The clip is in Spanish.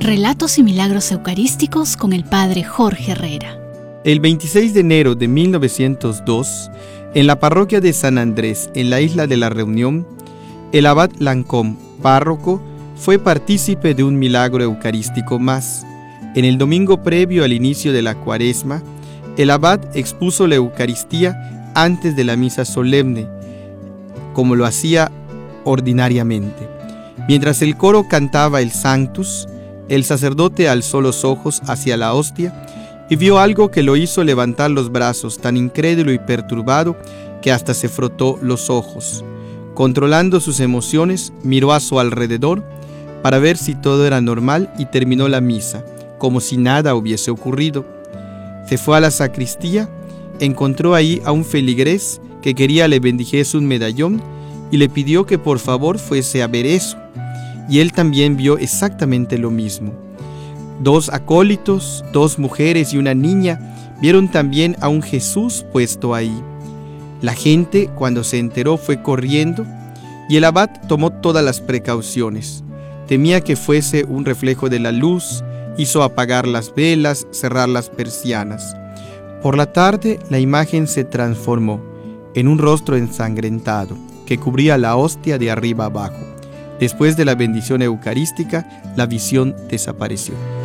Relatos y milagros eucarísticos con el Padre Jorge Herrera. El 26 de enero de 1902, en la parroquia de San Andrés, en la isla de la Reunión, el abad Lancôme, párroco, fue partícipe de un milagro eucarístico más. En el domingo previo al inicio de la Cuaresma, el abad expuso la Eucaristía antes de la misa solemne, como lo hacía ordinariamente. Mientras el coro cantaba el Sanctus, el sacerdote alzó los ojos hacia la hostia y vio algo que lo hizo levantar los brazos, tan incrédulo y perturbado que hasta se frotó los ojos. Controlando sus emociones, miró a su alrededor para ver si todo era normal y terminó la misa, como si nada hubiese ocurrido. Se fue a la sacristía, encontró ahí a un feligrés que quería le bendijese un medallón y le pidió que por favor fuese a ver eso. Y él también vio exactamente lo mismo. 2 acólitos, 2 mujeres y una niña vieron también a un Jesús puesto ahí. La gente, cuando se enteró, fue corriendo y el abad tomó todas las precauciones. Temía que fuese un reflejo de la luz, hizo apagar las velas, cerrar las persianas. Por la tarde, la imagen se transformó en un rostro ensangrentado que cubría la hostia de arriba abajo. Después de la bendición eucarística, la visión desapareció.